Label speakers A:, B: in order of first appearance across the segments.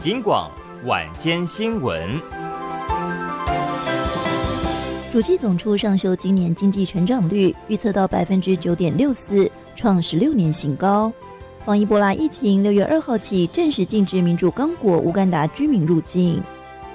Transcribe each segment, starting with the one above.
A: 警广晚间新闻。
B: 主计总处上修今年经济成长率，预测到 9.64%， 创16年新高。防伊波拉疫情6月2号起正式禁止民主刚果乌干达居民入境。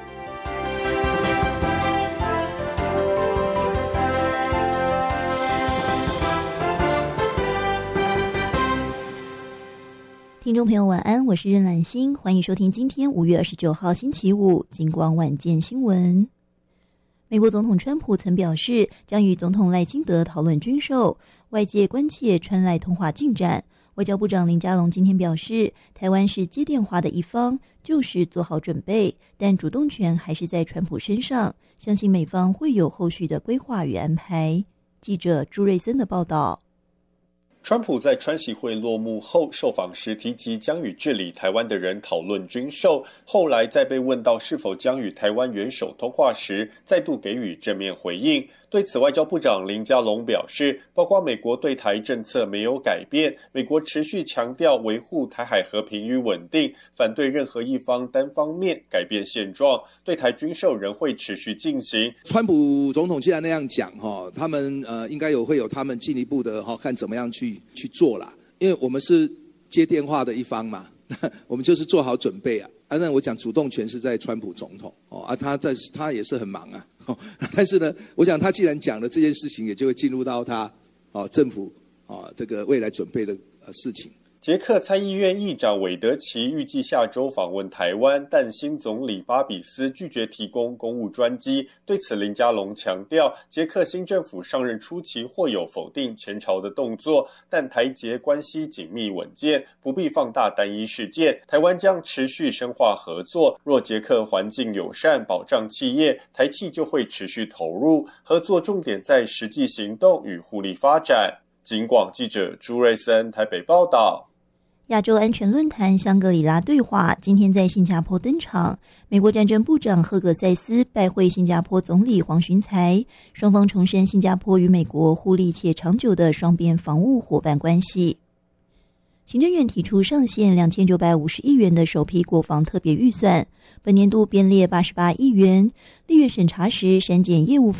B: 听众朋友晚安，我是任兰心，欢迎收听今天5月29号星期五警广晚间新闻。美国总统川普曾表示将与总统赖清德讨论军售，外界关切川赖通话进展。外交部长林佳龙今天表示，台湾是接电话的一方，就是做好准备，但主动权还是在川普身上，相信美方会有后续的规划与安排。记者朱瑞森的报道。
C: 川普在川习会落幕后受访时提及将与治理台湾的人讨论军售，后来在被问到是否将与台湾元首通话时，再度给予正面回应。对此，外交部长林佳龙表示，包括美国对台政策没有改变，美国持续强调维护台海和平与稳定，反对任何一方单方面改变现状，对台军售仍会持续进行。
D: 川普总统既然那样讲，他们应该会有他们进一步的看怎么样去做啦，因为我们是接电话的一方嘛，我们就是做好准备啊。那我讲主动权是在川普总统他也是很忙啊。但是呢，我想他既然讲了这件事情，也就会进入到他政府这个未来准备的事情。
C: 捷克参议院议长韦德奇预计下周访问台湾，但新总理巴比斯拒绝提供公务专机。对此，林佳龙强调，捷克新政府上任初期或有否定前朝的动作，但台捷关系紧密稳健，不必放大单一事件。台湾将持续深化合作，若捷克环境友善，保障企业，台企就会持续投入。合作重点在实际行动与互利发展。警广记者朱瑞森台北报道。
B: 亚洲安全论坛香格里拉对话今天在新加坡登场，美国战争部长赫格塞斯拜会新加坡总理黄循财，双方重申新加坡与美国互利且长久的双边防务伙伴关系。行政院提出上限2950亿元的首批国防特别预算，本年度编列88亿元，立院审查时删减业务